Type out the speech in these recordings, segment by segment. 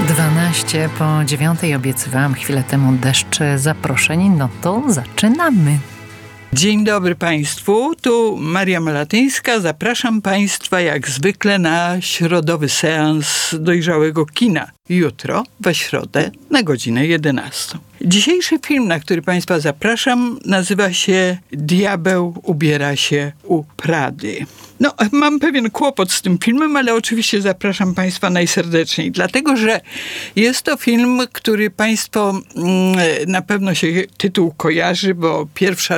8:12 obiecywałam chwilę temu deszcz zaproszeń, no to zaczynamy. Dzień dobry Państwu, tu Maria Malatyńska. Zapraszam Państwa jak zwykle na środowy seans dojrzałego kina. Jutro, we środę, na godzinę 11. Dzisiejszy film, na który Państwa zapraszam, nazywa się Diabeł ubiera się u Prady. No, mam pewien kłopot z tym filmem, ale oczywiście zapraszam Państwa najserdeczniej, dlatego że jest to film, który Państwo na pewno się tytuł kojarzy, bo pierwszy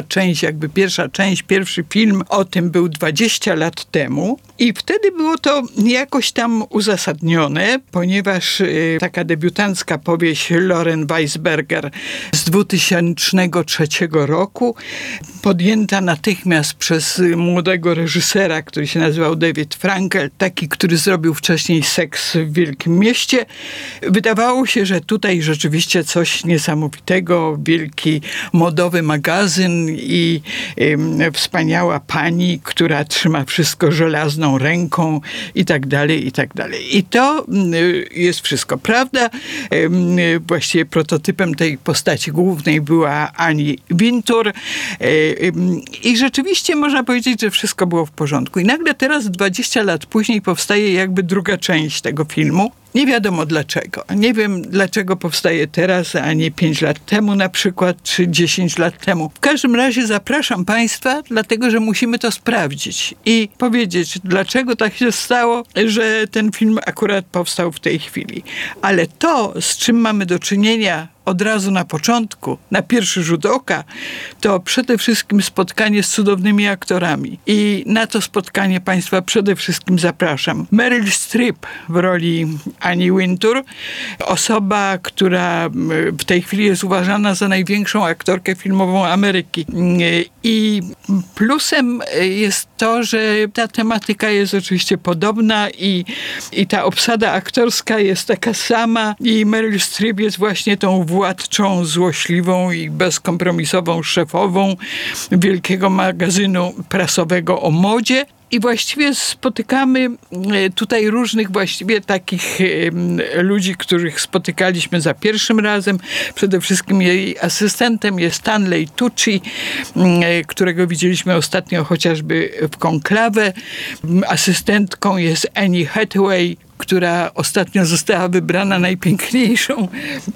film o tym był 20 lat temu i wtedy było to jakoś tam uzasadnione, ponieważ taka debiutancka powieść Loren Weisberger z 2003 roku, podjęta natychmiast przez młodego reżysera, który się nazywał David Frankel, taki, który zrobił wcześniej Seks w Wielkim Mieście. Wydawało się, że tutaj rzeczywiście coś niesamowitego, wielki modowy magazyn i wspaniała pani, która trzyma wszystko żelazną ręką i tak dalej, i tak dalej. I to jest wszystko prawda. Właściwie prototypem tej postaci głównej była Annie Wintour i rzeczywiście można powiedzieć, że wszystko było w porządku. I nagle teraz, 20 lat później, powstaje jakby druga część tego filmu. Nie wiadomo dlaczego. Nie wiem, dlaczego powstaje teraz, a nie 5 lat temu na przykład, czy 10 lat temu. W każdym razie zapraszam Państwa, dlatego że musimy to sprawdzić i powiedzieć, dlaczego tak się stało, że ten film akurat powstał w tej chwili. Ale to, z czym mamy do czynienia od razu na początku, na pierwszy rzut oka, to przede wszystkim spotkanie z cudownymi aktorami. I na to spotkanie Państwa przede wszystkim zapraszam. Meryl Streep w roli Annie Wintour, osoba, która w tej chwili jest uważana za największą aktorkę filmową Ameryki. I plusem jest to, że ta tematyka jest oczywiście podobna i ta obsada aktorska jest taka sama i Meryl Streep jest właśnie tą władczą, złośliwą i bezkompromisową szefową wielkiego magazynu prasowego o modzie. I właściwie spotykamy tutaj różnych właściwie takich ludzi, których spotykaliśmy za pierwszym razem. Przede wszystkim jej asystentem jest Stanley Tucci, którego widzieliśmy ostatnio chociażby w Konklawę. Asystentką jest Anne Hathaway, która ostatnio została wybrana najpiękniejszą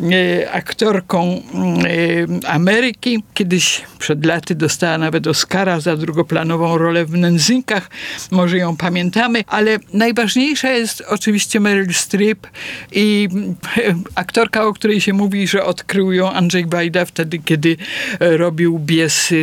aktorką Ameryki. Kiedyś przed laty dostała nawet Oscara za drugoplanową rolę w Nędznikach. Może ją pamiętamy, ale najważniejsza jest oczywiście Meryl Streep i aktorka, o której się mówi, że odkrył ją Andrzej Wajda wtedy, kiedy robił Biesy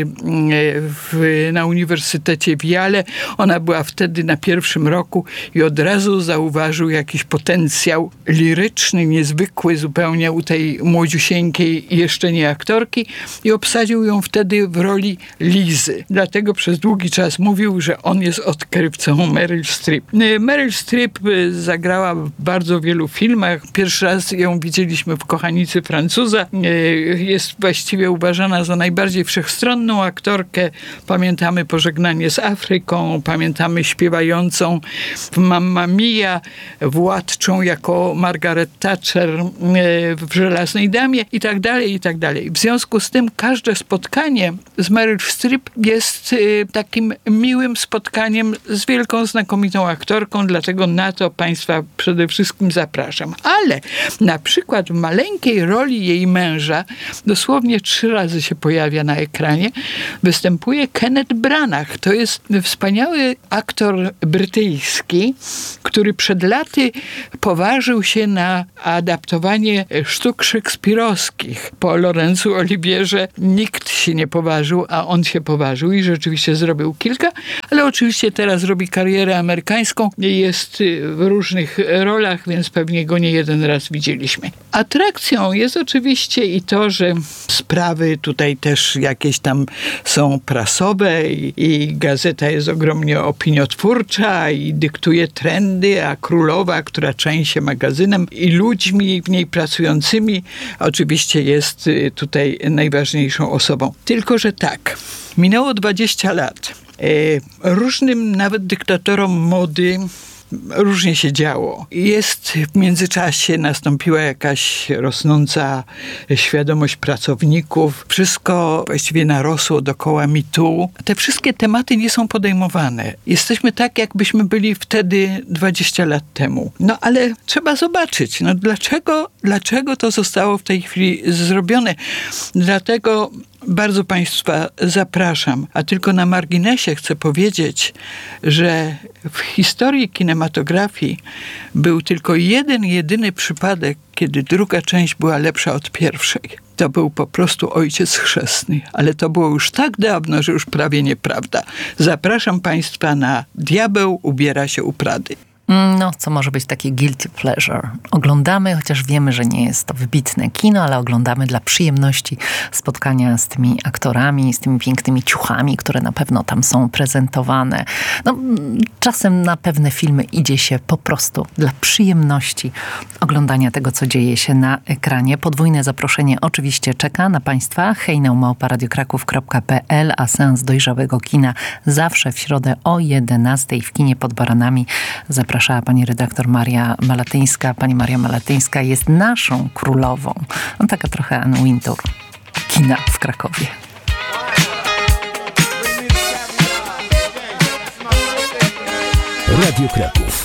na Uniwersytecie w Yale. Ona była wtedy na pierwszym roku i od razu zauważył jakiś potencjał liryczny, niezwykły zupełnie u tej młodziusieńkiej jeszcze nie aktorki i obsadził ją wtedy w roli Lizy. Dlatego przez długi czas mówił, że on jest odkrywcą Meryl Streep. Meryl Streep zagrała w bardzo wielu filmach. Pierwszy raz ją widzieliśmy w Kochanicy Francuza. Jest właściwie uważana za najbardziej wszechstronną aktorkę. Pamiętamy Pożegnanie z Afryką, pamiętamy śpiewającą w Mamma Mia, władczą jako Margaret Thatcher w Żelaznej Damie i tak dalej, i tak dalej. W związku z tym każde spotkanie z Meryl Streep jest takim miłym spotkaniem z wielką, znakomitą aktorką, dlatego na to Państwa przede wszystkim zapraszam. Ale na przykład w maleńkiej roli jej męża, dosłownie 3 razy się pojawia na ekranie, występuje Kenneth Branagh. To jest wspaniały aktor brytyjski, który przed laty poważył się na adaptowanie sztuk szekspirowskich. Po Laurence'u Olivierze nikt się nie poważył, a on się poważył i rzeczywiście zrobił kilka, ale oczywiście teraz robi karierę amerykańską. Jest w różnych rolach, więc pewnie go nie jeden raz widzieliśmy. Atrakcją jest oczywiście i to, że sprawy tutaj też jakieś tam są prasowe i gazeta jest ogromnie opiniotwórcza i dyktuje trendy, a królowa, która trzęsie magazynem i ludźmi w niej pracującymi, oczywiście jest tutaj najważniejszą osobą. Tylko że tak, minęło 20 lat. Różnym nawet dyktatorom mody różnie się działo. Jest w międzyczasie nastąpiła jakaś rosnąca świadomość pracowników. Wszystko właściwie narosło dookoła MeToo. Te wszystkie tematy nie są podejmowane. Jesteśmy tak, jakbyśmy byli wtedy 20 lat temu. No ale trzeba zobaczyć, no dlaczego to zostało w tej chwili zrobione. Dlatego bardzo Państwa zapraszam, a tylko na marginesie chcę powiedzieć, że w historii kinematografii był tylko jedyny przypadek, kiedy druga część była lepsza od pierwszej. To był po prostu Ojciec Chrzestny, ale to było już tak dawno, że już prawie nieprawda. Zapraszam Państwa na Diabeł ubiera się u Prady. No, co może być takie guilty pleasure. Oglądamy, chociaż wiemy, że nie jest to wybitne kino, ale oglądamy dla przyjemności spotkania z tymi aktorami, z tymi pięknymi ciuchami, które na pewno tam są prezentowane. No, czasem na pewne filmy idzie się po prostu dla przyjemności oglądania tego, co dzieje się na ekranie. Podwójne zaproszenie oczywiście czeka na Państwa. hejnał@radiokraków.pl, a seans dojrzałego kina zawsze w środę o 11:00 w kinie Pod Baranami. Zapraszała pani redaktor Maria Malatyńska. Pani Maria Malatyńska jest naszą królową. No, taka trochę Anne Wintour kina w Krakowie. Radio Kraków.